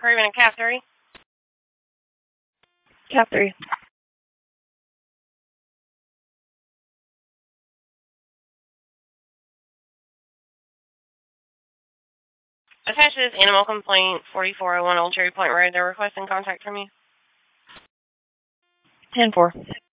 Craven and Cap 3. Cap 3. Attached to this animal complaint, 4401 Old Cherry Point Road. They're requesting contact from you. 10-4.